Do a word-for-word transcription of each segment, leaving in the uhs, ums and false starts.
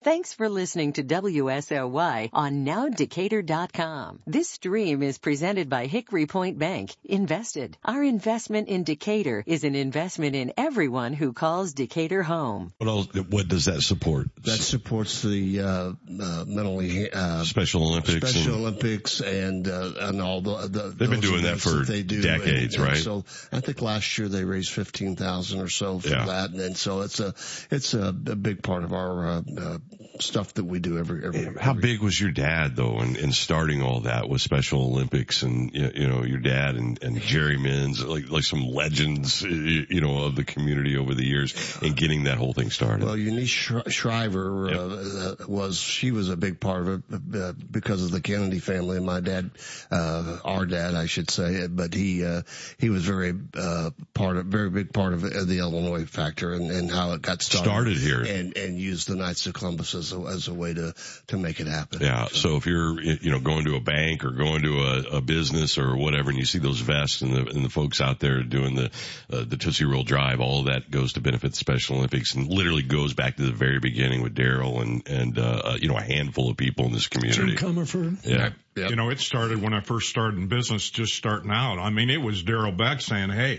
Thanks for listening to W S L Y on now decatur dot com. This stream is presented by Hickory Point Bank. Invested. Our investment in Decatur is an investment in everyone who calls Decatur home. What else, what does that support? That supports the uh, uh, mentally uh, Special Olympics. Special and, Olympics and uh, and all the, the they've been doing that for that they do. decades, and, and right? So I think last year they raised fifteen thousand or so for yeah. that, and, and so it's a it's a, a big part of our uh, uh, stuff that we do every every. How every, big was your dad though in, in starting all that with Special Olympics and you know your dad and, and Jerry Minns, like like some legends you know of the community over the years, and getting that whole thing started? Well, Eunice Shriver yep. uh, was she was a big part of it uh, because of the Kennedy family, and my dad, uh, our dad, I should say, but he uh, he was very uh, part of very big part of the Illinois factor and, and how it got started. Started here and and used the Knights of Columbus as a, as a way to to make it happen. Yeah. So. so if you're you know going to a bank or going to a, a business or whatever, and you see those vests and the and the folks out there doing the uh, the Tootsie Roll Drive, all of that goes to benefit the Special Olympics, and literally goes back to the very beginning with Daryl and and uh, you know a handful of people in this community. Jim Comerford. Yeah. Yep. You know, it started when I first started in business, just starting out. I mean, it was Daryl Beck saying, "Hey,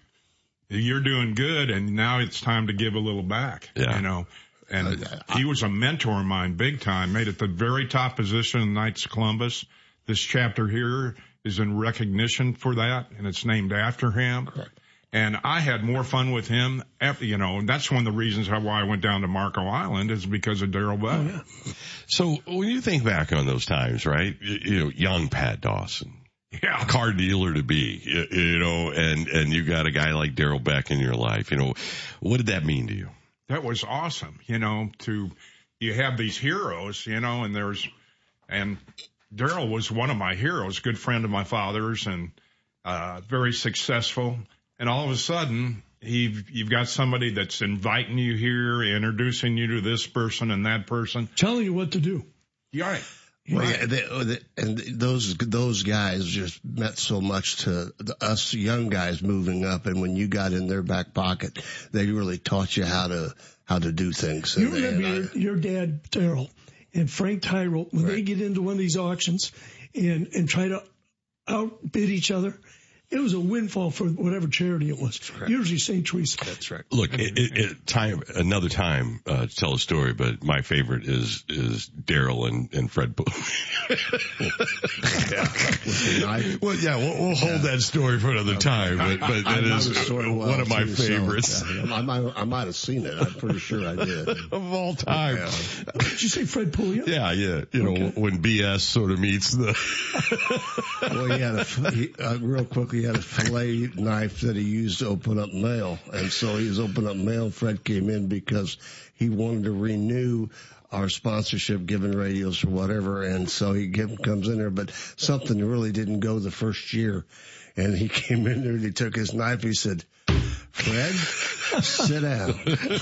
you're doing good, and now it's time to give a little back." Yeah. You know, and uh, I, he was a mentor of mine, big time. Made it the very top position in Knights of Columbus. This chapter here is in recognition for that, and it's named after him. Correct. And I had more fun with him, after, you know, and that's one of the reasons how why I went down to Marco Island is because of Daryl Beck. Oh, yeah. So when you think back on those times, right, you, you know, young Pat Dawson, yeah, car dealer to be, you, you know, and, and you got a guy like Daryl Beck in your life, you know, what did that mean to you? That was awesome, you know, to, you have these heroes, you know, and there's, and Daryl was one of my heroes, good friend of my father's and, uh, very successful. And all of a sudden, he, you've got somebody that's inviting you here, introducing you to this person and that person. Telling you what to do. You're right. Well, yeah, they, they, and those those guys just meant so much to the, us young guys moving up. And when you got in their back pocket, they really taught you how to how to do things. You and, remember and your, I, your dad, Daryl, and Frank Tyrell, when right. they get into one of these auctions and and try to outbid each other. It was a windfall for whatever charity it was. Right. Usually Saint Teresa. That's right. Look, it, it, it, time another time uh, to tell a story, but my favorite is is Daryl and, and Fred. yeah. Well, yeah, we'll, we'll hold yeah. that story for another time, but, but that is one of my favorites. So, yeah. I, might, I might have seen it. I'm pretty sure I did. Of all time. Yeah. Did you say Fred Puglia? Yeah, yeah. You okay. know, when B S sort of meets the. Well, he had a he, uh, real quickly. He had a fillet knife that he used to open up mail, and so he was opening up mail. Fred came in because he wanted to renew our sponsorship, giving radios or whatever, and so he give, comes in there, but something really didn't go the first year, and he came in there and he took his knife. He said, "Fred, sit down."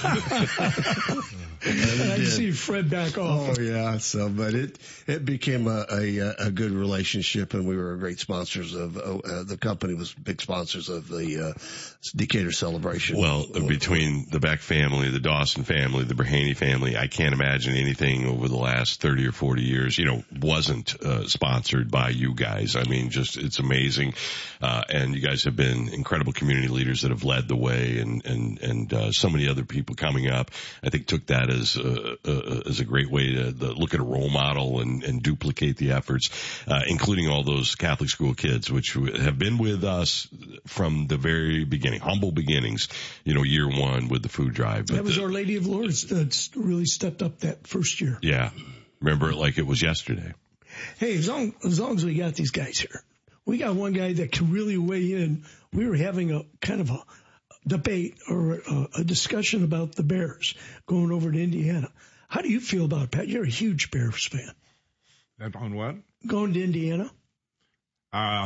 And I see Fred back off. Oh yeah, so but it it became a a, a good relationship, and we were great sponsors of uh, the company was big sponsors of the uh, Decatur celebration. Well, between the Beck family, the Dawson family, the Brahaney family, I can't imagine anything over the last thirty or forty years, you know, wasn't uh, sponsored by you guys. I mean, just it's amazing, uh, and you guys have been incredible community leaders that have led the way, and and and uh, so many other people coming up, I think, took that as uh, uh, as a great way to, to look at a role model and, and duplicate the efforts, uh, including all those Catholic school kids, which have been with us from the very beginning, humble beginnings, you know, year one with the food drive. But that was the, Our Lady of Lourdes that really stepped up that first year. Yeah. Remember it like it was yesterday. Hey, as long, as long as we got these guys here, we got one guy that can really weigh in. We were having a kind of a debate or a, a discussion about the Bears going over to Indiana. How do you feel about it, Pat? You're a huge Bears fan. On what? Going to Indiana? Uh,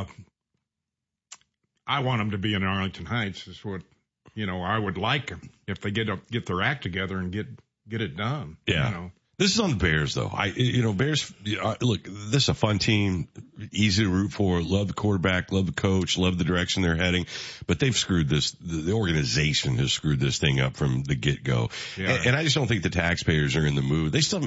I want them to be in Arlington Heights is what, you know, I would like them if they get up, get their act together and get, get it done. Yeah. You know. This is on the Bears, though. I, you know, Bears, uh, look, this is a fun team, easy to root for, love the quarterback, love the coach, love the direction they're heading, but they've screwed this, the organization has screwed this thing up from the get-go. Yeah. And, and I just don't think the taxpayers are in the mood. They still